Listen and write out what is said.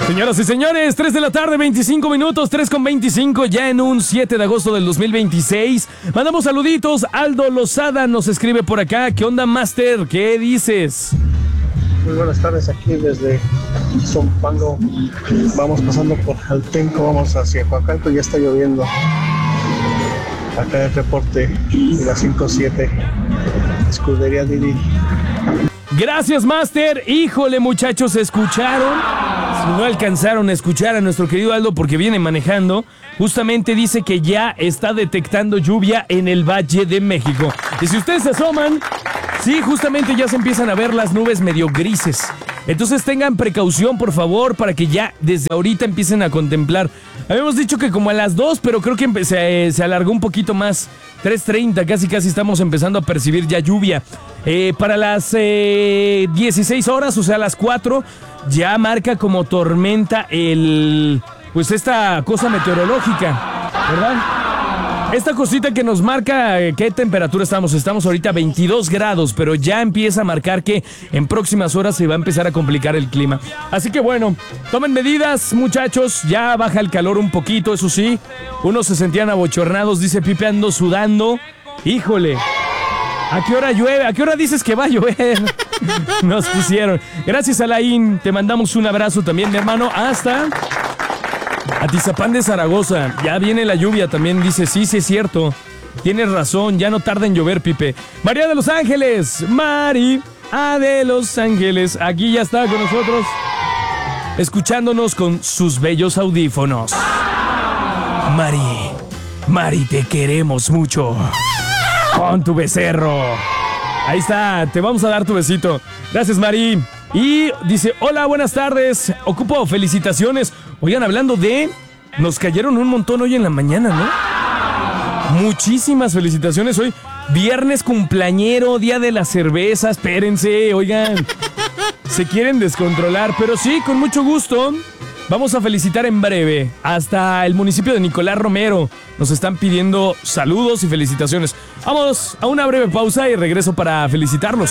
Señoras y señores, 3 de la tarde, 25 minutos, 3:25, ya en un 7 de agosto del 2026. Mandamos saluditos. Aldo Lozada nos escribe por acá. ¿Qué onda, Master? ¿Qué dices? Muy buenas tardes, aquí desde Zumpango. Vamos pasando por Altenco, vamos hacia Coacalco, ya está lloviendo. Acá el reporte de la 5-7, Escudería Didi. Gracias, Master. Híjole, muchachos, ¿escucharon? Si no alcanzaron a escuchar a nuestro querido Aldo porque viene manejando, justamente dice que ya está detectando lluvia en el Valle de México. Y si ustedes se asoman, sí, justamente ya se empiezan a ver las nubes medio grises. Entonces tengan precaución, por favor, para que ya desde ahorita empiecen a contemplar. Habíamos dicho que como a las 2, pero creo que se alargó un poquito más. 3:30, casi estamos empezando a percibir ya lluvia. Para las 16 horas, o sea, las 4, ya marca como tormenta pues esta cosa meteorológica, ¿verdad? Esta cosita que nos marca qué temperatura estamos. Estamos ahorita a 22 grados, pero ya empieza a marcar que en próximas horas se va a empezar a complicar el clima. Así que bueno, tomen medidas, muchachos. Ya baja el calor un poquito, eso sí. Unos se sentían abochornados, dice Pipe, ando sudando. Híjole, ¿a qué hora llueve? ¿A qué hora dices que va a llover? Nos pusieron. Gracias, Alain. Te mandamos un abrazo también, mi hermano. Hasta Atizapán de Zaragoza. Ya viene la lluvia también, dice. Sí, es cierto. Tienes razón, ya no tarda en llover, Pipe. María de Los Ángeles. María de Los Ángeles. Aquí ya está con nosotros, escuchándonos con sus bellos audífonos. Mari, te queremos mucho. Con tu becerro. Ahí está, te vamos a dar tu besito. Gracias, Mari. Y dice, hola, buenas tardes. Ocupo felicitaciones. Oigan, hablando de... Nos cayeron un montón hoy en la mañana, ¿no? Muchísimas felicitaciones hoy. Viernes cumpleañero, día de la cerveza. Espérense, oigan. Se quieren descontrolar, pero sí, con mucho gusto. Vamos a felicitar en breve. Hasta el municipio de Nicolás Romero nos están pidiendo saludos y felicitaciones. Vamos a una breve pausa y regreso para felicitarlos.